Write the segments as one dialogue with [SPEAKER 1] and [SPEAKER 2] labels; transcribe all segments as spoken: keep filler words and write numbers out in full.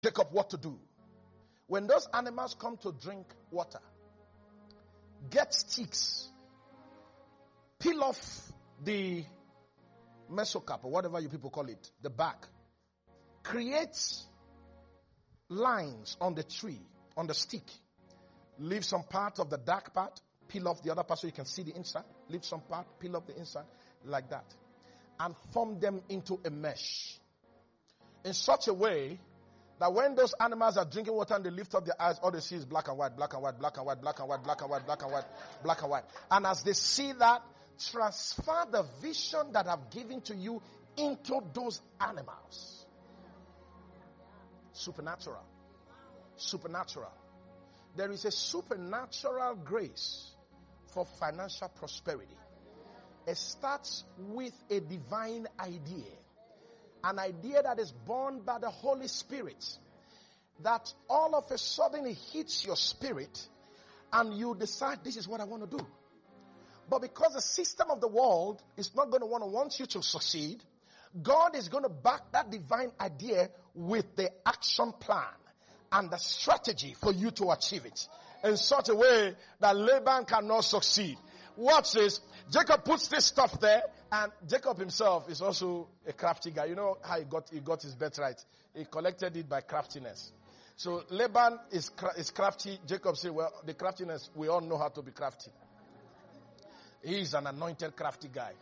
[SPEAKER 1] Jacob what to do. When those animals come to drink water, get sticks, peel off the mesocap or whatever you people call it, the back. Create lines on the tree, on the stick. Leave some part of the dark part, peel off the other part so you can see the inside. Leave some part, peel off the inside, like that. And form them into a mesh. In such a way that when those animals are drinking water and they lift up their eyes, all they see is black and white, black and white, black and white, black and white, black and white, black and white, black and white. And as they see that, transfer the vision that I've given to you into those animals. Supernatural. Supernatural. There is a supernatural grace for financial prosperity. It starts with a divine idea. An idea that is born by the Holy Spirit. That all of a sudden it hits your spirit and you decide, this is what I want to do. But because the system of the world is not going to want to want you to succeed, God is going to back that divine idea with the action plan and the strategy for you to achieve it in such a way that Laban cannot succeed. Watch this. Jacob puts this stuff there, and Jacob himself is also a crafty guy. You know how he got he got his birthright? He collected it by craftiness. So Laban is cra- is crafty. Jacob said, well, the craftiness, we all know how to be crafty. He is an anointed crafty guy.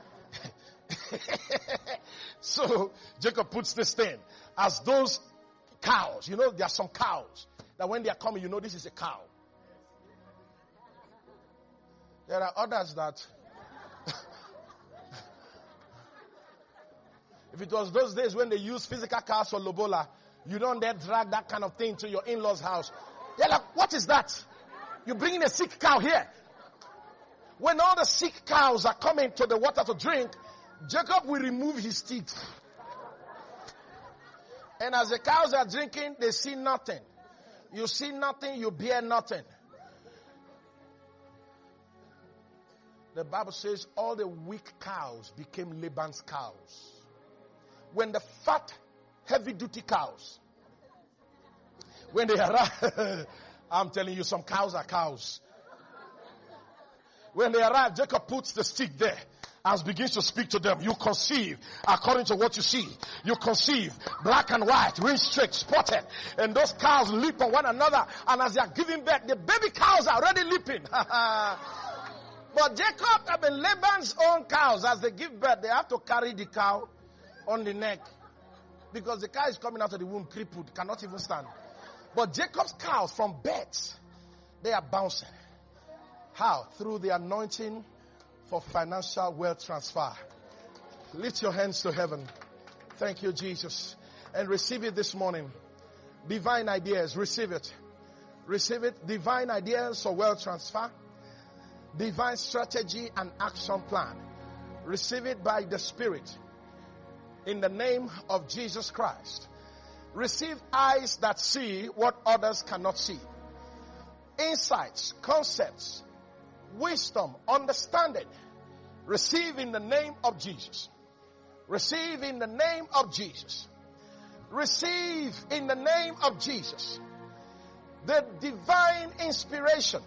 [SPEAKER 1] So Jacob puts this thing as those cows. You know, there are some cows that when they are coming, you know this is a cow. There are others that if it was those days when they used physical cows for lobola, you don't dare drag that kind of thing to your in-laws' house. They're like, what is that? You're bringing a sick cow here. When all the sick cows are coming to the water to drink, Jacob will remove his teeth. And as the cows are drinking, they see nothing. You see nothing, you bear nothing. The Bible says all the weak cows became Laban's cows. When the fat, heavy-duty cows, when they arrive, I'm telling you, some cows are cows. When they arrive, Jacob puts the stick there and begins to speak to them. You conceive according to what you see. You conceive black and white, ring straight, spotted. And those cows leap on one another. And as they are giving birth, the baby cows are already leaping. But Jacob, I mean Laban's own cows, as they give birth, they have to carry the cow on the neck. Because the cow is coming out of the womb crippled, cannot even stand. But Jacob's cows from birth, they are bouncing. How? Through the anointing for financial wealth transfer. Lift your hands to heaven. Thank you, Jesus. And receive it this morning. Divine ideas, receive it. Receive it. Divine ideas for wealth transfer. Divine strategy and action plan. Receive it by the Spirit. In the name of Jesus Christ. Receive eyes that see what others cannot see. Insights, concepts, wisdom, understanding. Receive in the name of Jesus. Receive in the name of Jesus. Receive in the name of Jesus. The divine inspiration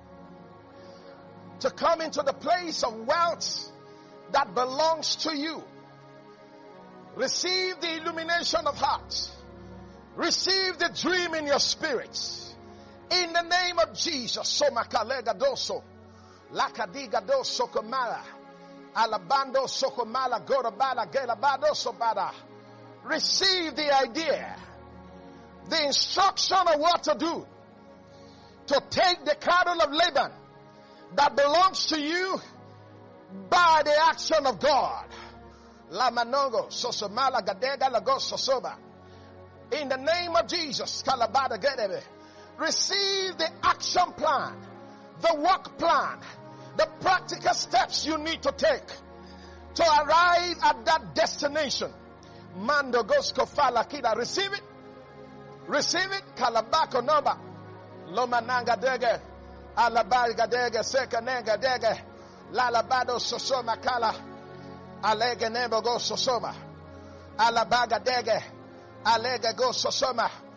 [SPEAKER 1] to come into the place of wealth that belongs to you. Receive the illumination of hearts. Receive the dream in your spirits. In the name of Jesus. Somakalegadoso. Lakadigadoso komala. Alabando sokomala gorabala gelabado sobada. Receive the idea. The instruction of what to do. To take the cattle of Laban that belongs to you by the action of God. Lamanongo sosomala gadega lagos sosoba. In the name of Jesus, kalabada gedebe. Receive the action plan, the work plan, the practical steps you need to take to arrive at that destination. Mando gosko fala kida. Receive it. Receive it. Kalabako nomba. Lomananga dege. Alabaga dege. Seka nenga dege. Lalabado sosoma kala. Alege nembo go sosoma. Alabaga dege. Alega go sosoma.